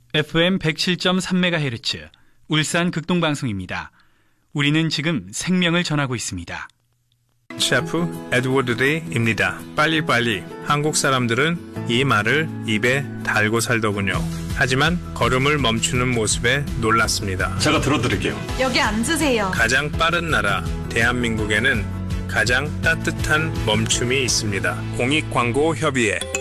FM 107.3MHz 울산 극동방송입니다. 우리는 지금 생명을 전하고 있습니다. 셰프 에드워드 레이입니다. 빨리빨리. 한국 사람들은 이 말을 입에 달고 살더군요. 하지만 걸음을 멈추는 모습에 놀랐습니다. 제가 들어드릴게요. 여기 앉으세요. 가장 빠른 나라 대한민국에는 가장 따뜻한 멈춤이 있습니다. 공익광고협의회